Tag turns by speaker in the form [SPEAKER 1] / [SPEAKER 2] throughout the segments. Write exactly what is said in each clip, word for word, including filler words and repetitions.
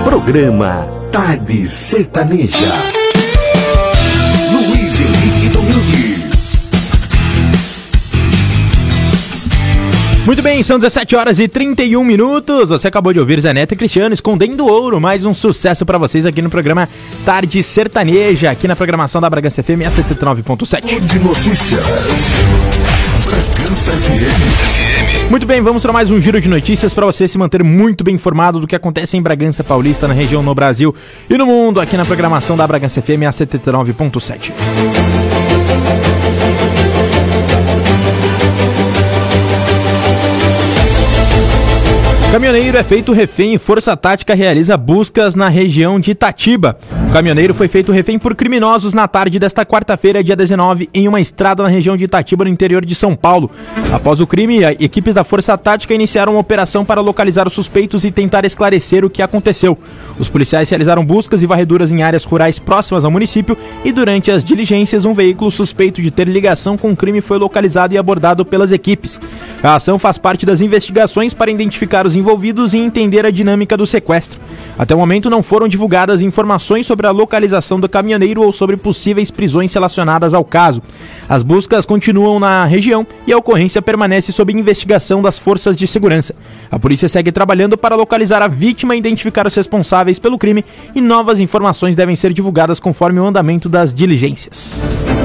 [SPEAKER 1] Programa Tarde Sertaneja. Luiz Henrique Domingues.
[SPEAKER 2] Muito bem, são dezessete horas e trinta e um minutos. Você acabou de ouvir Zé Neto e Cristiano escondendo ouro. Mais um sucesso pra vocês aqui no programa Tarde Sertaneja, aqui na programação da Bragança F M a setenta e nove ponto sete.
[SPEAKER 1] De notícias. Bragança F M.
[SPEAKER 2] Muito bem, vamos para mais um giro de notícias para você se manter muito bem informado do que acontece em Bragança Paulista, na região, no Brasil e no mundo, aqui na programação da Bragança F M a setenta e nove ponto sete. Caminhoneiro é feito refém e Força Tática realiza buscas na região de Itatiba. O caminhoneiro foi feito refém por criminosos na tarde desta quarta-feira, dia dezenove, em uma estrada na região de Itatiba, no interior de São Paulo. Após o crime, equipes da Força Tática iniciaram uma operação para localizar os suspeitos e tentar esclarecer o que aconteceu. Os policiais realizaram buscas e varreduras em áreas rurais próximas ao município e durante as diligências, um veículo suspeito de ter ligação com o crime foi localizado e abordado pelas equipes. A ação faz parte das investigações para identificar os envolvidos e entender a dinâmica do sequestro. Até o momento não foram divulgadas informações sobre a localização do caminhoneiro ou sobre possíveis prisões relacionadas ao caso. As buscas continuam na região e a ocorrência permanece sob investigação das forças de segurança. A polícia segue trabalhando para localizar a vítima e identificar os responsáveis pelo crime, e novas informações devem ser divulgadas conforme o andamento das diligências.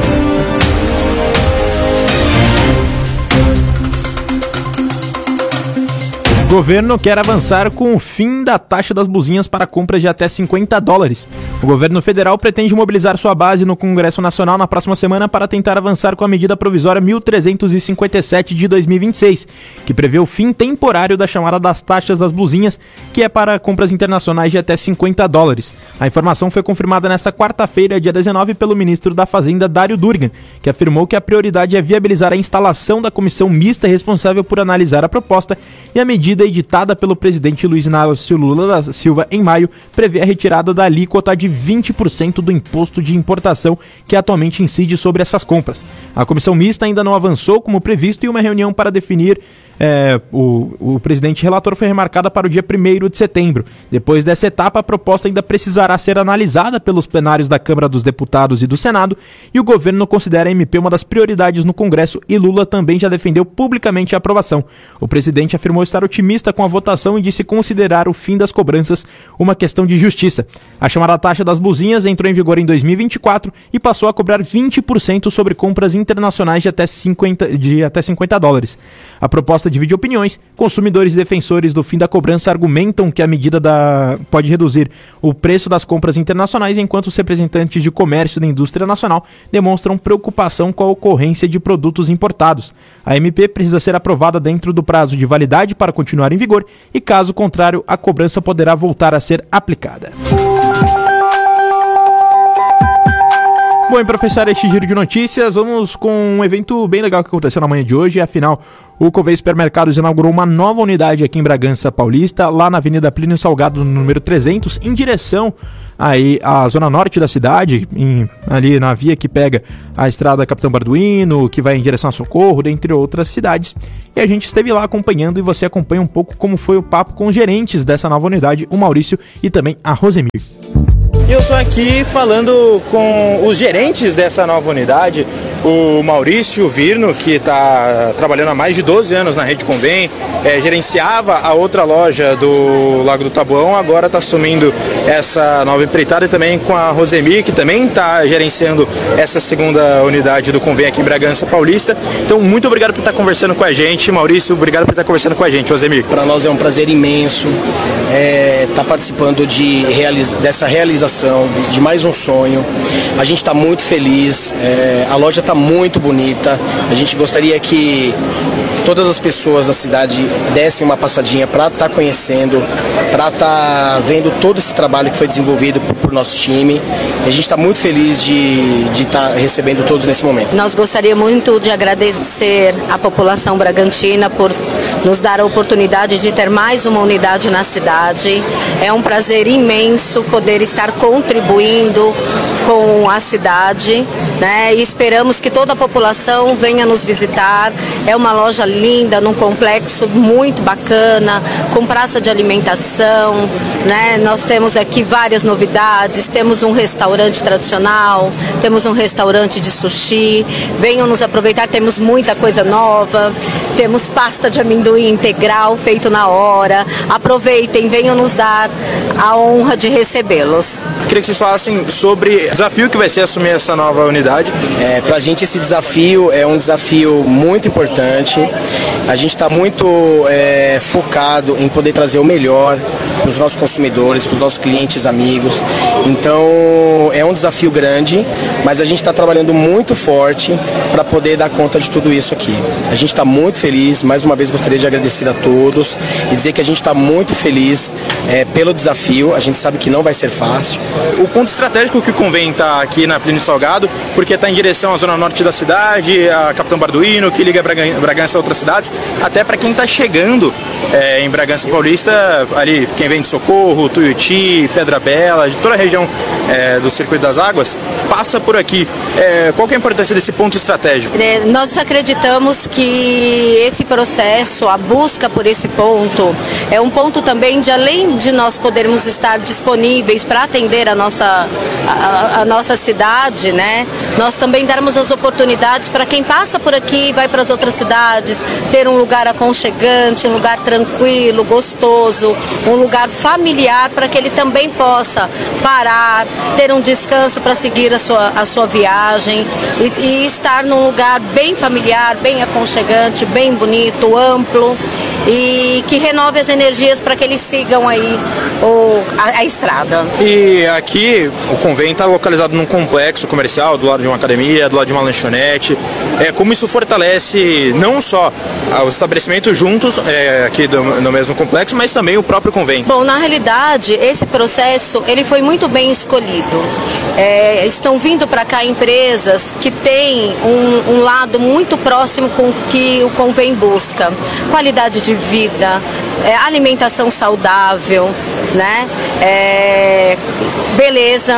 [SPEAKER 2] O governo quer avançar com o fim da taxa das blusinhas para compras de até cinquenta dólares. O governo federal pretende mobilizar sua base no Congresso Nacional na próxima semana para tentar avançar com a medida provisória mil trezentos e cinquenta e sete de dois mil e vinte e seis, que prevê o fim temporário da chamada das taxas das blusinhas, que é para compras internacionais de até cinquenta dólares. A informação foi confirmada nesta quarta-feira, dia dezenove, pelo ministro da Fazenda, Dário Durgan, que afirmou que a prioridade é viabilizar a instalação da comissão mista responsável por analisar a proposta, e a medida editada pelo presidente Luiz Inácio Lula da Silva em maio prevê a retirada da alíquota de vinte por cento do imposto de importação que atualmente incide sobre essas compras. A comissão mista ainda não avançou como previsto e uma reunião para definir É, o, o presidente relator foi remarcada para o dia primeiro de setembro. Depois dessa etapa, a proposta ainda precisará ser analisada pelos plenários da Câmara dos Deputados e do Senado, e o governo considera a M P uma das prioridades no Congresso, e Lula também já defendeu publicamente a aprovação. O presidente afirmou estar otimista com a votação e disse considerar o fim das cobranças uma questão de justiça. A chamada taxa das blusinhas entrou em vigor em dois mil e vinte e quatro e passou a cobrar vinte por cento sobre compras internacionais de até cinquenta, de até cinquenta dólares. A proposta divide opiniões. Consumidores e defensores do fim da cobrança argumentam que a medida da... pode reduzir o preço das compras internacionais, enquanto os representantes de comércio da indústria nacional demonstram preocupação com a ocorrência de produtos importados. A M P precisa ser aprovada dentro do prazo de validade para continuar em vigor e, caso contrário, a cobrança poderá voltar a ser aplicada. Bom, e para fechar este giro de notícias, vamos com um evento bem legal que aconteceu na manhã de hoje. Afinal, o Covei Supermercados inaugurou uma nova unidade aqui em Bragança Paulista, lá na Avenida Plínio Salgado, no número trezentos, em direção aí à zona norte da cidade, em, ali na via que pega a estrada Capitão Barduino, que vai em direção a Socorro, dentre outras cidades. E a gente esteve lá acompanhando, e você acompanha um pouco como foi o papo com os gerentes dessa nova unidade, o Maurício e também a Rosemir.
[SPEAKER 3] Eu estou aqui falando com os gerentes dessa nova unidade, o Maurício Virno, que está trabalhando há mais de doze anos na Rede Convém, é, gerenciava a outra loja do Lago do Taboão, agora está assumindo essa nova empreitada, e também com a Rosemir, que também está gerenciando essa segunda unidade do Convém aqui em Bragança Paulista. Então, muito obrigado por estar conversando com a gente, Maurício, obrigado por estar conversando com a gente, Rosemir.
[SPEAKER 4] Para nós é um prazer imenso é, estar participando de realiz... dessa realização de mais um sonho. A gente está muito feliz, é, a loja está muito bonita. A gente gostaria que todas as pessoas da cidade dessem uma passadinha para estar tá conhecendo, para estar tá vendo todo esse trabalho que foi desenvolvido por, por nosso time. A gente está muito feliz de estar tá recebendo todos nesse momento.
[SPEAKER 5] Nós gostaríamos muito de agradecer à população bragantina por nos dar a oportunidade de ter mais uma unidade na cidade. É um prazer imenso poder estar contribuindo com a cidade, né? E esperamos que toda a população venha nos visitar. É uma loja linda, num complexo muito bacana, com praça de alimentação, né? Nós temos aqui várias novidades, temos um restaurante tradicional, temos um restaurante de sushi, venham nos aproveitar, temos muita coisa nova, temos pasta de amendoim integral feito na hora, aproveitem, venham nos dar a honra de recebê-los.
[SPEAKER 3] Queria que vocês falassem sobre o desafio que vai ser assumir essa nova unidade.
[SPEAKER 4] É, para a gente esse desafio é um desafio muito importante. A gente está muito é, focado em poder trazer o melhor para os nossos consumidores, para os nossos clientes, amigos. Então é um desafio grande, mas a gente está trabalhando muito forte para poder dar conta de tudo isso aqui. A gente está muito feliz. Mais uma vez gostaria de agradecer a todos e dizer que a gente está muito feliz é, pelo desafio. A gente sabe que não vai ser fácil.
[SPEAKER 3] O ponto estratégico que convém estar aqui na Plínio Salgado, porque está em direção à zona norte da cidade, a Capitão Barduino, que liga Bragança a outras cidades, até para quem está chegando é, em Bragança Paulista, ali quem vem de Socorro, Tuiuti, Pedra Bela, de toda a região é, do Circuito das Águas, passa por aqui. É, qual que é a importância desse ponto estratégico?
[SPEAKER 5] É, nós acreditamos que esse processo, a busca por esse ponto, é um ponto também de, além de nós podermos estar disponíveis para atender a nossa, a, a nossa cidade, né? Nós também darmos as oportunidades para quem passa por aqui, vai para as outras cidades, ter um lugar aconchegante, um lugar tranquilo, gostoso, um lugar familiar para que ele também possa parar, ter um descanso para seguir a sua, a sua viagem e, e estar num lugar bem familiar, bem aconchegante, bem bonito, amplo e que renove as energias para que eles sigam aí o, a, a estrada.
[SPEAKER 3] E aqui o convênio está localizado num complexo comercial, do lado de uma academia, do lado de uma lanchonete. É, como isso fortalece não só os estabelecimentos juntos é, aqui do, no mesmo complexo, mas também o próprio convênio?
[SPEAKER 5] Bom, na realidade, esse processo ele foi muito bem escolhido. É, estão vindo para cá empresas que têm um, um lado muito próximo com o que o convênio busca. Qualidade de vida, é, alimentação saudável, né? É, beleza.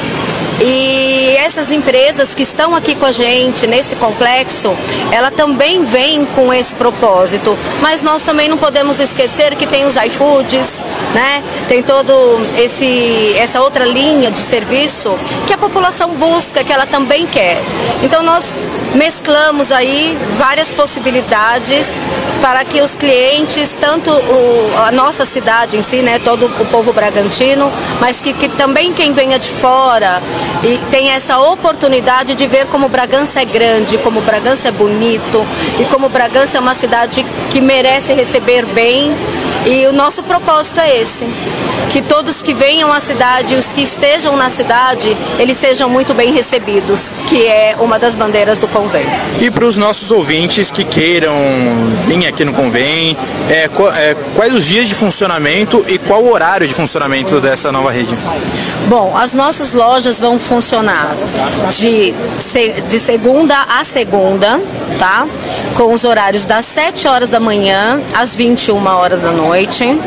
[SPEAKER 5] E essas empresas que estão aqui com a gente nesse complexo, ela também vem com esse propósito. Mas nós também não podemos esquecer que tem os iFoods, né? Tem todo esse essa outra linha de serviço que a população busca, que ela também quer. Então nós mesclamos aí várias possibilidades para que os clientes, tanto o, a nossa cidade em si, né, todo o povo bragantino, mas que, que também quem venha de fora e tem essa oportunidade de ver como Bragança é grande, como Bragança é bonito e como Bragança é uma cidade que merece receber bem. E o nosso propósito é esse, que todos que venham à cidade, os que estejam na cidade, eles sejam muito bem recebidos, que é uma das bandeiras do convênio.
[SPEAKER 3] E para os nossos ouvintes que queiram vir aqui no convênio, é, é, quais os dias de funcionamento e qual o horário de funcionamento dessa nova rede?
[SPEAKER 5] Bom, as nossas lojas vão funcionar de, de segunda a segunda, tá? Com os horários das sete horas da manhã às vinte e uma horas da noite.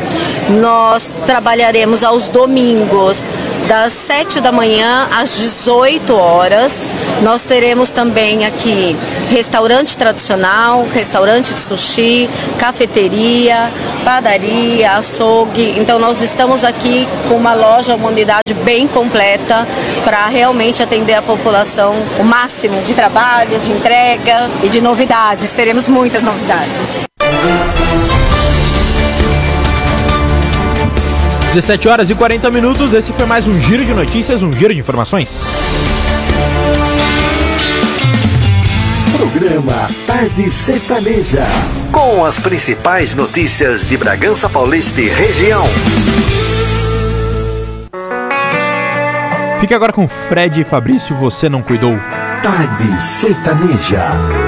[SPEAKER 5] Nós trabalharemos aos domingos das sete da manhã às dezoito horas. Nós teremos também aqui restaurante tradicional, restaurante de sushi, cafeteria, padaria, açougue. Então nós estamos aqui com uma loja, uma unidade bem completa para realmente atender a população o máximo de trabalho, de entrega e de novidades. Teremos muitas novidades.
[SPEAKER 2] dezessete horas e quarenta minutos, esse foi mais um giro de notícias, um giro de informações.
[SPEAKER 1] Programa Tarde Sertaneja. Com as principais notícias de Bragança Paulista e região.
[SPEAKER 2] Fique agora com Fred e Fabrício, Você Não Cuidou.
[SPEAKER 1] Tarde Sertaneja.